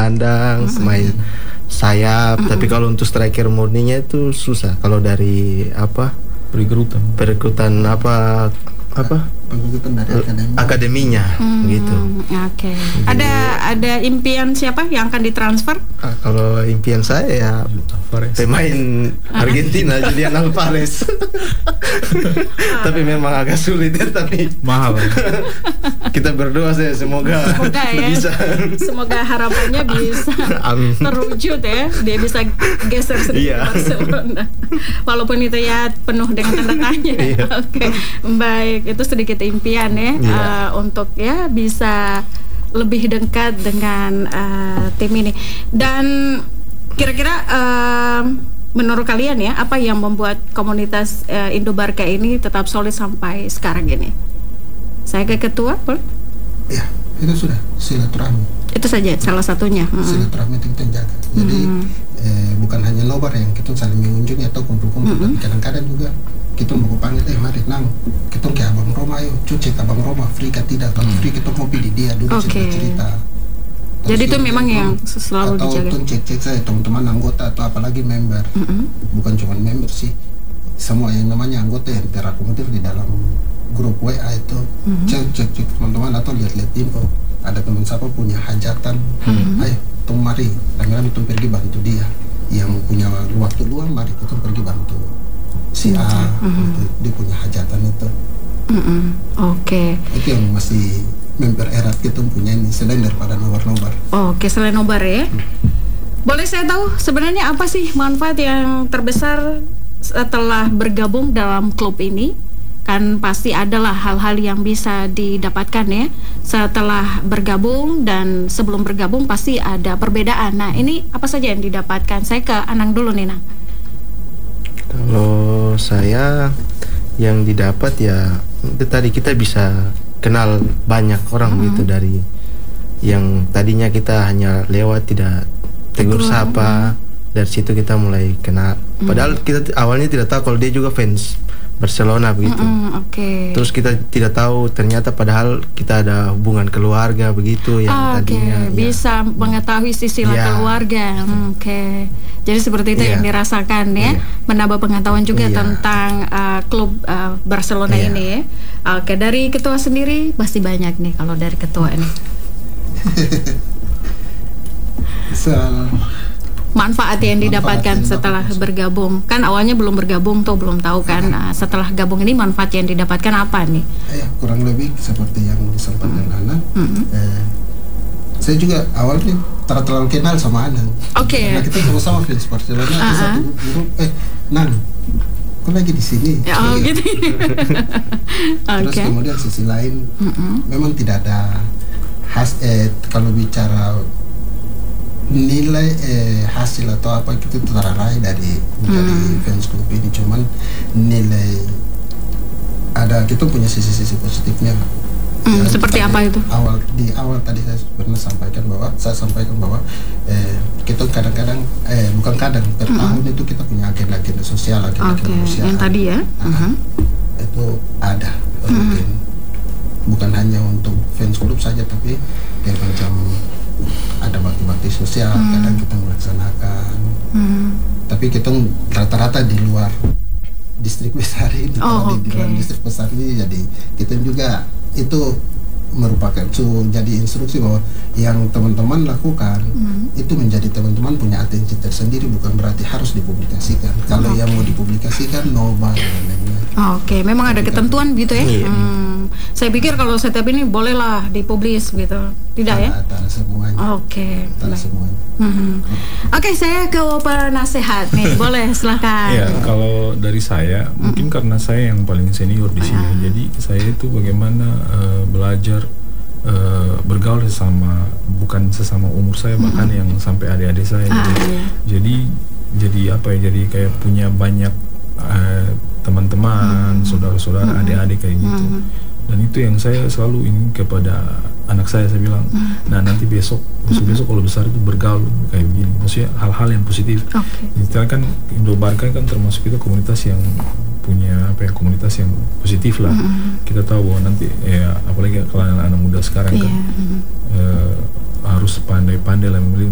gelandang, main sayap. Tapi kalau untuk striker murninya itu susah. Kalau dari perekrutan Pengikutan dari akademinya gitu. Oke. Ada impian siapa yang akan ditransfer? Kalau impian saya ya pemain Argentina Julian Alvarez. Tapi memang agak sulit ya, tapi mahal. Kita berdoa saya semoga ya. bisa. Semoga harapannya bisa terwujud ya. Dia bisa geser sedikit Barcelona. Walaupun itu ya penuh dengan tanda tanya. Oke. Baik, itu sedikit impian ya untuk ya bisa lebih dekat dengan tim ini. Dan kira-kira menurut kalian ya, apa yang membuat komunitas Indobarka ini tetap solid sampai sekarang ini? Saya ke ketua, boleh? Ya, itu sudah silaturahmi. Itu saja salah satunya. Silaturahmi itu kita jaga. Jadi bukan hanya nobar yang kita saling mengunjungi atau kumpul-kumpul, tapi kadang-kadang juga kita mau panggil, mari nang, kita ke Abang Roma, ayo cuci ke Abang Roma, free kan tidak, kalau free kita ngopi di dia dulu cerita-cerita. Jadi itu memang yang selalu dijaga. Atau cek saya teman-teman anggota atau apalagi member, bukan cuma member sih, semua yang namanya anggota yang terakomodir di dalam grup WA itu, cek teman-teman atau lihat-lihat info, ada teman siapa punya hajatan, ayo tong mari, kadang-kadang kita pergi bantu dia, yang punya waktu luang mari kita pergi bantu si A, dia punya hajatan itu. Oke. Itu yang masih mempererat kita punya ini selain daripada nobar-nobar. Oke, selain nobar ya. Boleh saya tahu sebenarnya apa sih manfaat yang terbesar setelah bergabung dalam klub ini? Kan pasti adalah hal-hal yang bisa didapatkan ya setelah bergabung, dan sebelum bergabung pasti ada perbedaan. Nah, ini apa saja yang didapatkan? Saya ke Anang dulu nih, Nang. Kalau saya yang didapat ya itu tadi, kita bisa kenal banyak orang gitu, dari yang tadinya kita hanya lewat tidak tegur sapa, dari situ kita mulai kenal. Padahal kita awalnya tidak tahu kalau dia juga fans Barcelona begitu. Terus kita tidak tahu ternyata padahal kita ada hubungan keluarga begitu yang tadinya bisa mengetahui sisi keluarga. Jadi seperti itu yang dirasakan ya, menambah pengetahuan juga tentang klub Barcelona ini ya. Oke, dari ketua sendiri pasti banyak nih kalau dari ketua ini. Manfaat yang didapatkan setelah bergabung, kan awalnya belum bergabung tuh belum tahu kan. Nah, setelah gabung ini manfaat yang didapatkan apa nih? Kurang lebih seperti yang disampaikan Anang. Saya juga awalnya terlalu kenal sama Anang. Karena kita sama-sama fans Barcelona di satu grup. Nang, kok lagi di sini? Gitu. Terus kemudian sisi lain, memang tidak ada kalau bicara nilai hasil atau apa itu terarai dari menjadi fans klub ini, cuman nilai ada, kita punya sisi-sisi positifnya. Seperti apa itu? Di awal tadi saya pernah sampaikan bahwa kita kadang-kadang bukan kadang per tahun itu kita punya agenda-agenda sosial, kemanusiaan. Yang tadi ya? Itu ada rutin, bukan hanya untuk fans klub saja, tapi kayak macam ada bakti-bakti sosial kadang kita melaksanakan. Tapi kita rata-rata di luar distrik besar ini. Di dalam distrik besar ini, jadi kita juga itu merupakan jadi instruksi bahwa yang teman-teman lakukan itu menjadi teman-teman punya atensi tersendiri, bukan berarti harus dipublikasikan. Kalau yang mau dipublikasikan nobar dan lain-lain. Memang ada ketentuan gitu ya. Saya pikir kalau setiap ini bolehlah dipublis gitu. Tidak ya? Tak semuanya. Oke, saya ke penasehat nih. Boleh, silakan. Ya, kalau dari saya mungkin karena saya yang paling senior di sini. Jadi saya itu bagaimana belajar bergaul bukan sesama umur saya, bahkan yang sampai adik-adik saya. Jadi apa ya? Jadi kayak punya banyak teman-teman, saudara-saudara, adik-adik kayak gitu. Dan itu yang saya selalu ingin kepada anak saya bilang, nah nanti besok kalau besar itu bergaul kayak begini, maksudnya hal-hal yang positif. Kita kan Indobarka kan termasuk itu komunitas yang punya komunitas yang positif lah. Kita tahu bahwa nanti apalagi kalau anak-anak muda sekarang kan harus pandai-pandai lah memilih